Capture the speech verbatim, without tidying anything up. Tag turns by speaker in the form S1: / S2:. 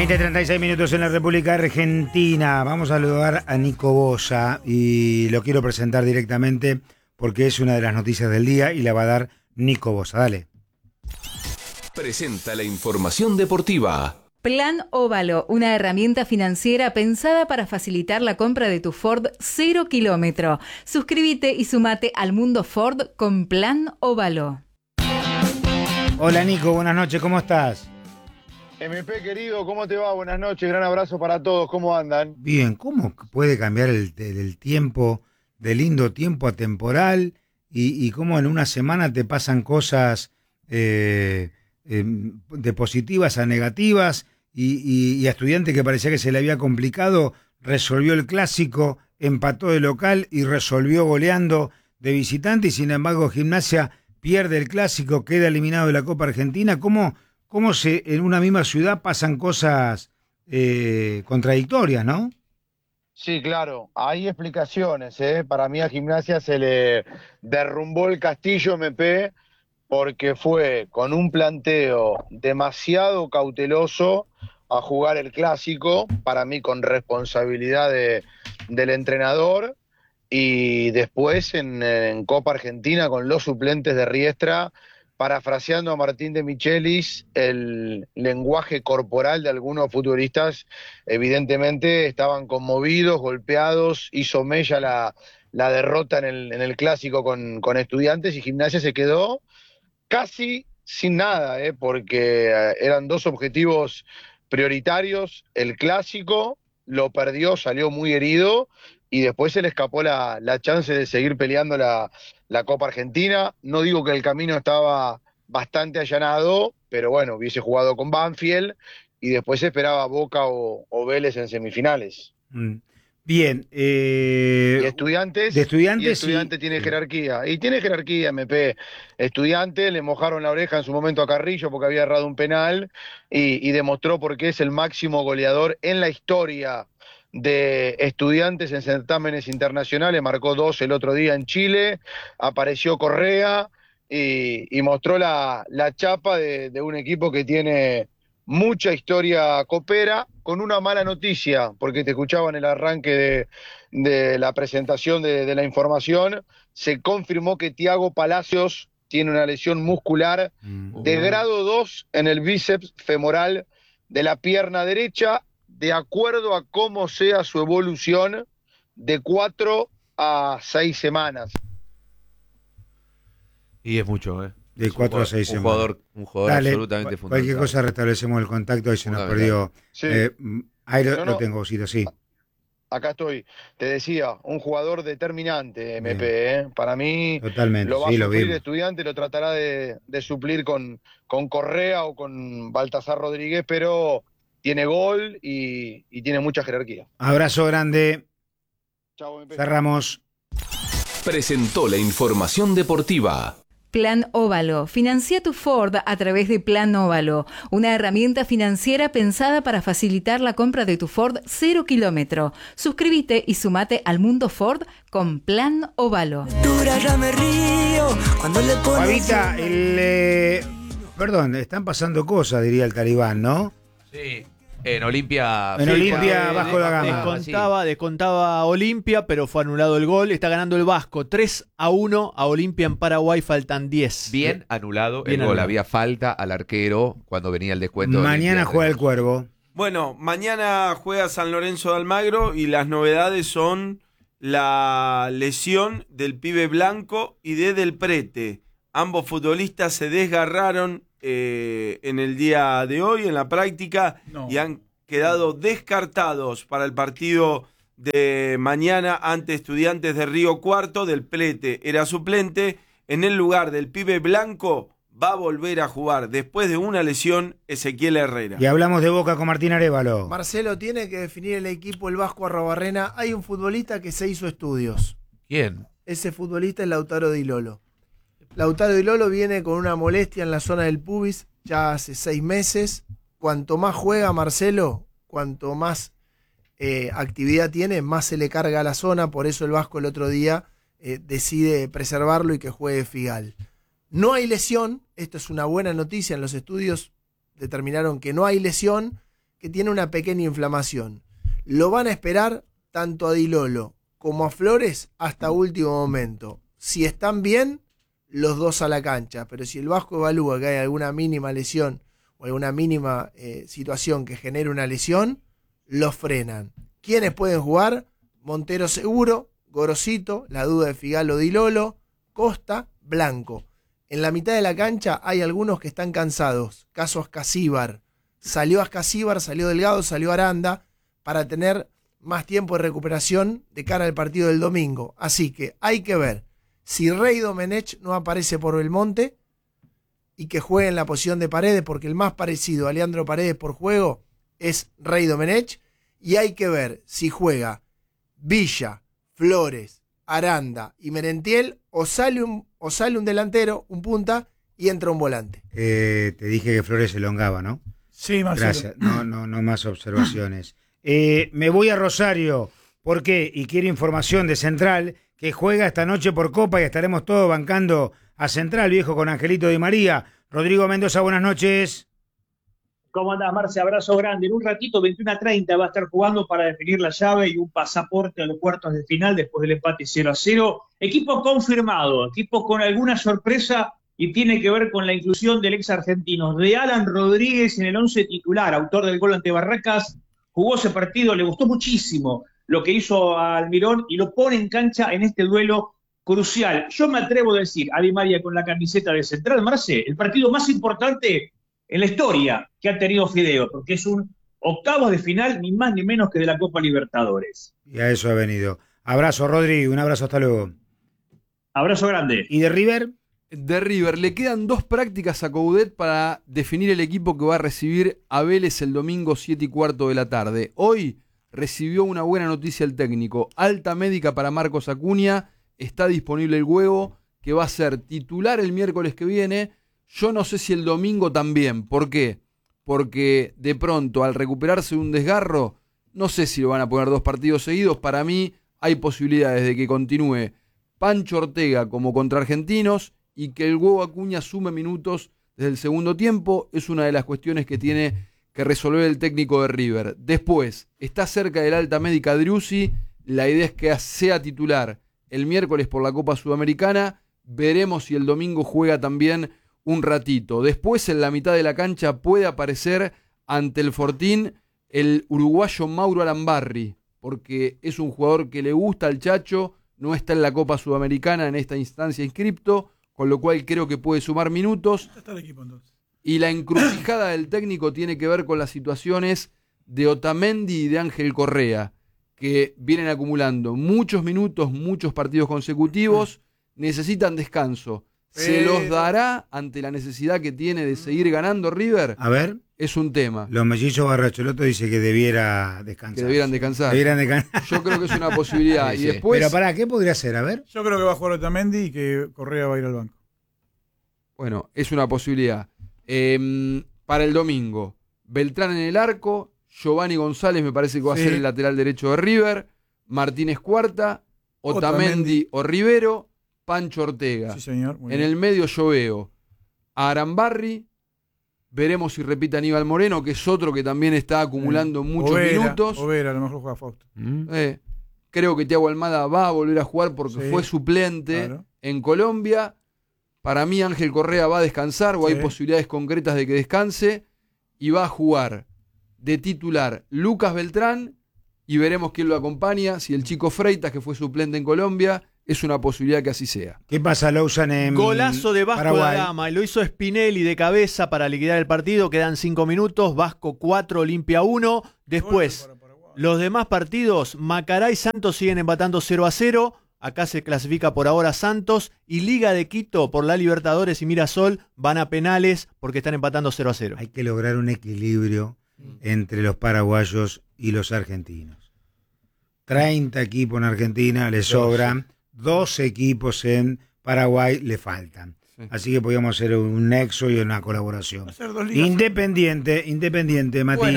S1: veinte treinta y seis minutos en la República Argentina. Vamos a saludar a Nico Bosa y lo quiero presentar directamente porque es una de las noticias del día y la va a dar Nico Bosa. Dale.
S2: Presenta la información deportiva.
S3: Plan Óvalo, una herramienta financiera pensada para facilitar la compra de tu Ford cero kilómetro. Suscríbete y sumate al mundo Ford con Plan Óvalo.
S1: Hola Nico, buenas noches, ¿cómo estás?
S4: M P querido, ¿cómo te va? Buenas noches, gran abrazo para todos, ¿cómo andan?
S1: Bien, ¿cómo puede cambiar el, el, el tiempo, de lindo tiempo a temporal, y, y cómo en una semana te pasan cosas eh, eh, de positivas a negativas, y, y, y a Estudiante que parecía que se le había complicado, resolvió el clásico, empató de local y resolvió goleando de visitante, y sin embargo Gimnasia pierde el clásico, queda eliminado de la Copa Argentina? ¿Cómo, cómo se en una misma ciudad pasan cosas eh, contradictorias, no?
S4: Sí, claro, hay explicaciones, ¿eh? Para mí a Gimnasia se le derrumbó el castillo, M P, porque fue con un planteo demasiado cauteloso a jugar el clásico, para mí con responsabilidad de, del entrenador, y después en, en Copa Argentina con los suplentes de Riestra, parafraseando a Martín de Michelis, el lenguaje corporal de algunos futbolistas evidentemente estaban conmovidos, golpeados, hizo mella la, la derrota en el, en el clásico con, con Estudiantes, y Gimnasia se quedó casi sin nada, ¿eh? Porque eran dos objetivos prioritarios, el clásico, lo perdió, salió muy herido, y después se le escapó la, la chance de seguir peleando la, la Copa Argentina. No digo que el camino estaba bastante allanado, pero bueno, hubiese jugado con Banfield, y después se esperaba Boca o, o Vélez en semifinales.
S1: Mm. Bien. Eh,
S4: y Estudiantes,
S1: de estudiantes
S4: y Estudiantes
S1: sí.
S4: tiene jerarquía. Y tiene jerarquía, M P. Estudiantes le mojaron la oreja en su momento a Carrillo porque había errado un penal, y, y demostró por qué es el máximo goleador en la historia de Estudiantes en certámenes internacionales. Marcó dos el otro día en Chile, apareció Correa y, y mostró la, la chapa de, de un equipo que tiene mucha historia copera, con una mala noticia, porque te escuchaba en el arranque de, de la presentación de, de la información. Se confirmó que Thiago Palacios tiene una lesión muscular mm. de grado dos en el bíceps femoral de la pierna derecha, de acuerdo a cómo sea su evolución, de cuatro a seis semanas.
S5: Y es mucho, ¿eh?
S1: De cuatro a seis
S5: un
S1: semanas.
S5: Jugador, un jugador
S1: Dale,
S5: absolutamente fundamental.
S1: Cualquier cosa restablecemos el contacto, ahí se nos perdió.
S4: Sí.
S1: Eh, ahí lo,
S4: no,
S1: lo
S4: no.
S1: tengo, Ciro, sí.
S4: Acá estoy. Te decía, un jugador determinante, M P, ¿eh? Para mí
S1: totalmente,
S4: lo va
S1: sí,
S4: a
S1: lo
S4: suplir
S1: vimos.
S4: Estudiante, lo tratará de, de suplir con, con Correa o con Baltasar Rodríguez, pero tiene gol y, y tiene mucha jerarquía.
S1: Abrazo grande.
S4: Chau, M P.
S1: Cerramos.
S2: Presentó la información deportiva.
S3: Plan Óvalo. Financia tu Ford a través de Plan Óvalo, una herramienta financiera pensada para facilitar la compra de tu Ford cero kilómetro. Suscríbete y sumate al mundo Ford con Plan Óvalo.
S1: Fabita, el, eh, perdón, están pasando cosas, diría el talibán, ¿no?
S5: Sí. En Olimpia.
S1: En
S5: sí,
S1: Olimpia,
S5: de,
S1: bajo la gama.
S6: Descontaba, descontaba Olimpia, pero fue anulado el gol. Está ganando el Vasco tres a uno a Olimpia en Paraguay, faltan diez.
S5: Bien anulado
S6: Bien
S5: el gol.
S6: anulado.
S5: Había falta al arquero cuando venía el descuento.
S1: Mañana
S5: de
S1: juega el Cuervo.
S7: Bueno, mañana juega San Lorenzo de Almagro y las novedades son la lesión del pibe Blanco y de Del Prete. Ambos futbolistas se desgarraron eh, en el día de hoy en la práctica no. y han quedado descartados para el partido de mañana ante Estudiantes de Río Cuarto. Del Prete era suplente. En el lugar del pibe Blanco va a volver a jugar después de una lesión Ezequiel Herrera.
S1: Y hablamos de Boca con Martín Arévalo.
S8: Marcelo, tiene que definir el equipo el Vasco Arrobarrena. Hay un futbolista que se hizo estudios.
S5: ¿Quién?
S8: Ese futbolista es Lautaro Di Lolo. Lautaro Di Lolo viene con una molestia en la zona del pubis ya hace seis meses. Cuanto más juega Marcelo, cuanto más eh, actividad tiene, más se le carga a la zona. Por eso el Vasco el otro día eh, decide preservarlo y que juegue Figal. No hay lesión, esto es una buena noticia. En los estudios determinaron que no hay lesión, que que tiene una pequeña inflamación. Lo van a esperar tanto a Di Lolo como a Flores hasta último momento. Si están bien, los dos a la cancha, pero si el Vasco evalúa que hay alguna mínima lesión o alguna mínima eh, situación que genere una lesión, los frenan. ¿Quiénes pueden jugar? Montero seguro, Gorosito, la duda de Figalo, Di Lolo, Costa, Blanco. En la mitad de la cancha hay algunos que están cansados. Caso Ascasíbar. Salió Ascasíbar, salió Delgado, salió Aranda para tener más tiempo de recuperación de cara al partido del domingo. Así que hay que ver si Rey Domenech no aparece por Belmonte y que juegue en la posición de Paredes, porque el más parecido a Leandro Paredes por juego es Rey Domenech. Y hay que ver si juega Villa, Flores, Aranda y Merentiel o sale un, o sale un delantero, un punta y entra un volante.
S1: Eh, te dije que Flores se elongaba, ¿no?
S9: Sí, Marcelo.
S1: Gracias. No, no, no más observaciones. Eh, me voy a Rosario. ¿Por qué? Y quiero información de Central, que juega esta noche por Copa y estaremos todos bancando a Central, viejo, con Angelito Di María. Rodrigo Mendoza, buenas noches.
S10: ¿Cómo andás, Marce? Abrazo grande. En un ratito, veintiuno a treinta, va a estar jugando para definir la llave y un pasaporte a los cuartos de final después del empate cero a cero. Equipo confirmado, equipo con alguna sorpresa y tiene que ver con la inclusión del ex argentino de Alan Rodríguez en el once titular, autor del gol ante Barracas. Jugó ese partido, le gustó muchísimo lo que hizo a Almirón y lo pone en cancha en este duelo crucial. Yo me atrevo a decir, a Di María con la camiseta de Central, Marce, el partido más importante en la historia que ha tenido Fideo, porque es un octavos de final, ni más ni menos que de la Copa Libertadores.
S1: Y a eso ha venido. Abrazo, Rodri, un abrazo, hasta luego.
S10: Abrazo grande.
S1: ¿Y de River?
S11: De River, le quedan dos prácticas a Coudet para definir el equipo que va a recibir a Vélez el domingo siete y cuarto de la tarde. Hoy recibió una buena noticia el técnico. Alta médica para Marcos Acuña, está disponible el huevo, que va a ser titular el miércoles que viene. Yo no sé si el domingo también. ¿Por qué? Porque de pronto, al recuperarse de un desgarro, no sé si lo van a poner dos partidos seguidos. Para mí hay posibilidades de que continúe Pancho Ortega como contra Argentinos y que el huevo Acuña sume minutos desde el segundo tiempo. Es una de las cuestiones que tiene que resolver el técnico de River. Después, está cerca del alta médica Driussi. La idea es que sea titular el miércoles por la Copa Sudamericana. Veremos si el domingo juega también un ratito. Después, en la mitad de la cancha, puede aparecer ante el Fortín el uruguayo Mauro Alambarri, porque es un jugador que le gusta al Chacho, no está en la Copa Sudamericana en esta instancia inscripto, con lo cual creo que puede sumar minutos.
S9: Está el equipo, entonces.
S11: Y la encrucijada del técnico tiene que ver con las situaciones de Otamendi y de Ángel Correa, que vienen acumulando muchos minutos, muchos partidos consecutivos, necesitan descanso. ¿Se los dará ante la necesidad que tiene de seguir ganando River?
S1: A ver.
S11: Es un tema.
S1: Los mellizos Barracholoto dice que debiera descansar.
S11: Que debieran descansar.
S1: Debieran descansar.
S11: Yo creo que es una posibilidad.
S1: Sí,
S11: y
S1: sí.
S11: después,
S1: Pero para ¿qué podría ser? A ver.
S9: Yo creo que va a jugar Otamendi y que Correa va a ir al banco.
S11: Bueno, es una posibilidad. Eh, para el domingo, Beltrán en el arco, Giovanni González me parece que va
S9: Sí.
S11: a ser el lateral derecho de River, Martínez Cuarta, Otamendi,
S9: Otamendi.
S11: o Rivero, Pancho Ortega.
S9: Sí, señor. Muy
S11: En
S9: bien.
S11: el medio yo veo a Arambarri, veremos si repite Aníbal Moreno, que es otro que también está acumulando muchos
S9: Overa,
S11: minutos.
S9: Overa, a lo mejor juega Fausto.
S11: Eh, creo que Thiago Almada va a volver a jugar porque
S9: Sí,
S11: fue suplente
S9: claro.
S11: en Colombia. Para mí Ángel Correa va a descansar o hay
S9: Sí.
S11: posibilidades concretas de que descanse y va a jugar de titular Lucas Beltrán y veremos quién lo acompaña. Si el chico Freitas, que fue suplente en Colombia, es una posibilidad que así sea.
S1: ¿Qué pasa, Lawson, en
S6: Golazo de Vasco
S1: Paraguay?
S6: da Gama, lo hizo Spinelli de cabeza para liquidar el partido, quedan cinco minutos, Vasco cuatro, Olimpia uno, después los demás partidos, Macará y Santos siguen empatando cero a cero, acá se clasifica por ahora Santos, y Liga de Quito por la Libertadores y Mirasol van a penales porque están empatando cero a cero.
S1: Hay que lograr un equilibrio entre los paraguayos y los argentinos. treinta equipos en Argentina le sobran, doce equipos en Paraguay le faltan.
S11: Sí.
S1: Así que podríamos hacer un nexo y una colaboración.
S9: Hacer dos ligas.
S1: Independiente, independiente, Mati.
S11: Bueno,